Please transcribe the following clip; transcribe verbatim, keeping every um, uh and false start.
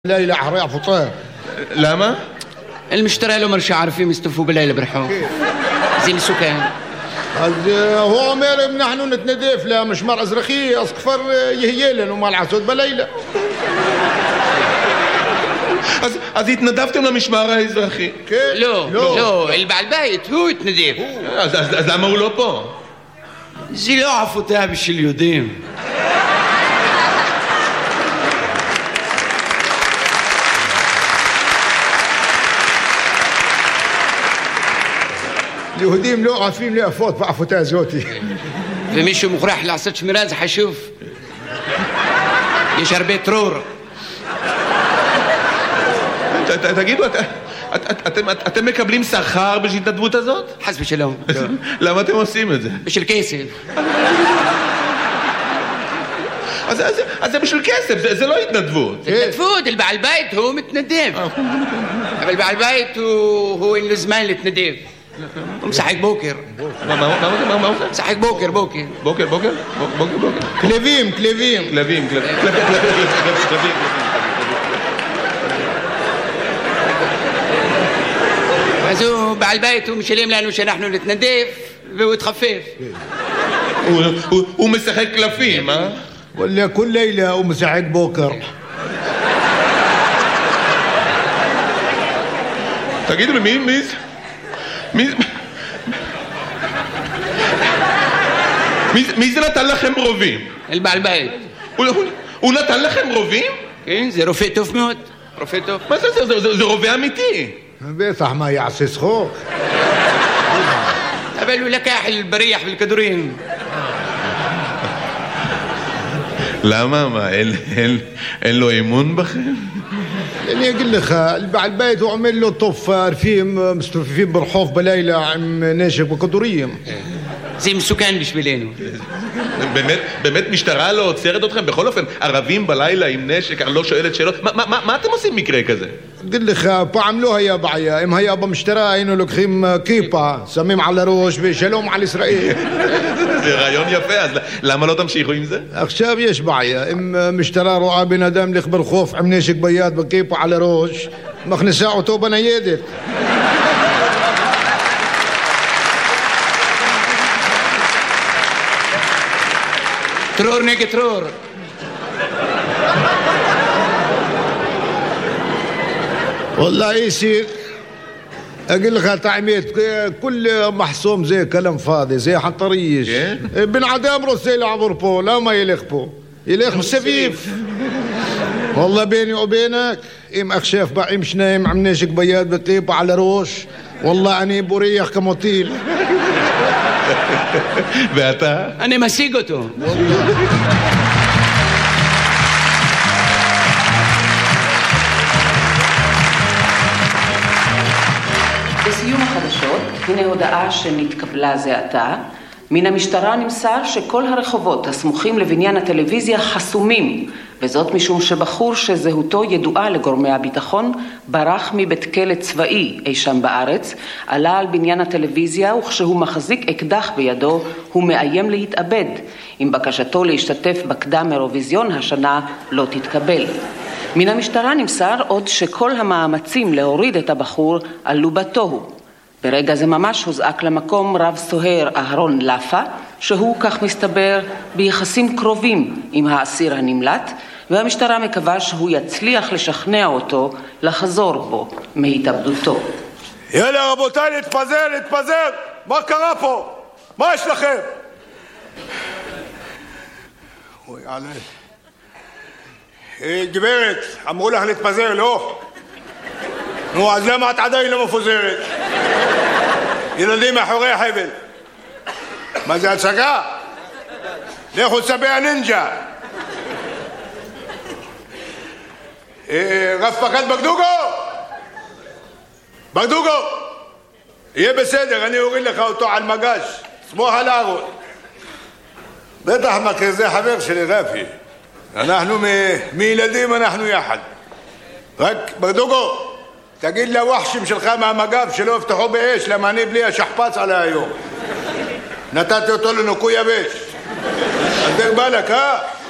ليلى حريع فطير. لما؟ المشتري له مرشي عارفين يستفوا بالليل برحوا زي السكان. هو عمير نحن نتندف لا مش مر ازرخي اصقفر يهيلن وما العسود بليلى. אז, אז התנדבתם למשמר האזרחי? כן. לא, לא, לא, בעל בית, הוא התנדב. אז, אז, אז למה הוא לא פה? זה לא עפותיה בשביל יהודים. יהודים לא עפים לאפות בעפותיה הזאתי. ומישהו מוכרח לעשות שמירה זה חשוב. יש הרבה טרור. תגידו, אתם מקבלים שכר בשביל ההתנדבות הזאת? חס ושלום. למה אתם עושים את זה? בשביל כסף. אז זה בשביל כסף, זה לא התנדבות. זה התנדבות, בעל בית הוא מתנדב. אבל בעל בית הוא אין לו זמן להתנדב. הוא משחק בוקר. מה, מה, מה עושה? משחק בוקר, בוקר. בוקר, בוקר? בוקר, בוקר. כלבים, כלבים. כלבים, כלבים. כלבים. אז הוא בעל בית, הוא משלם לנו שאנחנו נתנדב והוא יתחפף. הוא משחק קלפים, אה? וلا כל לילה הוא משחק בוקר. תגידו לי, מי, מי זה? מי זה? מי זה נתן לכם רובים? בעל בית. הוא נתן לכם רובים? כן, זה רופא טוב מאוד. רופא טוב. מה זה? זה רופא אמיתי. בטח מה יעשה שחוק. אבל הוא לקח לבריח ולכדורים. למה? מה? אין לו אמון בכם? אני אגיד לך, בעל בית הוא עمل له طف عارفين مستوفين برحوف بليلى עם נשק וכדורים. זה מסוכן בשבילנו. באמת, באמת משטרה לא עוצרת אתכם? בכל אופן, ערבים בלילה עם נשק, אני לא שואלת שאלות. מה אתם עושים מקרה כזה? אגיד לך, פעם לא היה בעיה. אם היה במשטרה היינו לוקחים כיפה, שמים על הראש ושלום על ישראל. זה רעיון יפה, אז למה לא תמשיכו עם זה? עכשיו יש בעיה. אם משטרה רואה בן אדם לך ברחוב עם נשק ביד וכיפה על הראש, מכניסה אותו בניידת. טרור נגד טרור. والله يصير اقول لك تعميت كل محصوم زي كلام فاضي زي حطريش بن عدام رسي لعبر بو لا ما يليق بو يليق مسفيف والله بيني وبينك ام اخشاف بقى مش نايم عم ناشك بياد بكيب على روش والله اني بريح كموتيل. ואתה? אני משיג אותו. בסיום החדשות, הנה הודעה שנתקבלה זה עתה. מן המשטרה נמסר שכל הרחובות הסמוכים לבניין הטלוויזיה חסומים, וזאת משום שבחור שזהותו ידועה לגורמי הביטחון ברח מבית כלא צבאי אי שם בארץ, עלה על בניין הטלוויזיה וכשהוא מחזיק אקדח בידו הוא מאיים להתאבד, אם בקשתו להשתתף בקדם אירוויזיון השנה לא תתקבל. מן המשטרה נמסר עוד שכל המאמצים להוריד את הבחור עלו בתוהו. ברגע זה ממש הוזעק למקום רב סוהר אהרון לפה, שהוא כך מסתבר ביחסים קרובים עם האסיר הנמלט, והמשטרה מקווה שהוא יצליח לשכנע אותו לחזור בו מהתאבדותו. יאללה רבותיי, להתפזר, להתפזר! מה קרה פה? מה יש לכם? אוי עלי. גברת, אמרו לך להתפזר, לא? נו, אז למה את עדיין לא מפוזרת? ילדים מאחורי החבל. מה זה הצגה? לכו צבי הנינג'ה. רב פקד בגדוגו? בגדוגו! יהיה בסדר, אני אוריד לך אותו על מגש. סמוך על הארון. בטח מכיר, זה חבר שלי רפי. אנחנו מילדים, אנחנו יחד. רק בגדוגו, תגיד לווחשים שלך מהמגב שלא יפתחו באש, למה אני בלי השכפץ עלי היום. נתתי אותו לנוקוי יבש. אז דרך בלק, אה?